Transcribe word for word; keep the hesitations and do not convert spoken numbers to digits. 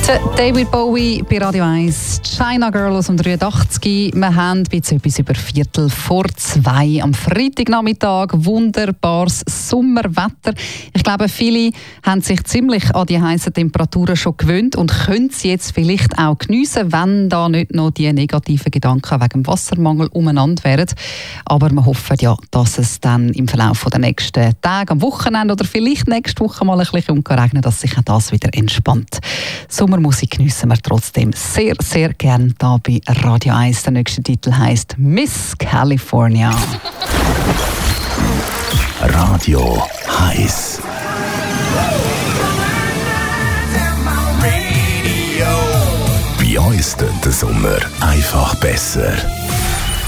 David Bowie bei Radio eins, China Girl aus dem dreiundachtzig. Wir haben jetzt etwas über Viertel vor zwei am Freitagnachmittag. Wunderbares Sommerwetter. Ich glaube, viele haben sich ziemlich an die heißen Temperaturen schon gewöhnt und können sie jetzt vielleicht auch geniessen, wenn da nicht noch die negativen Gedanken wegen dem Wassermangel umeinander wären. Aber wir hoffen ja, dass es dann im Verlauf der nächsten Tage, am Wochenende oder vielleicht nächste Woche mal ein bisschen regnet, dass sich auch das wieder entspannt. Sommermusik geniessen wir trotzdem sehr, sehr gern hier bei Radio eins. Der nächste Titel heisst Miss California. Radio eins. Bei uns tönt der Sommer einfach besser.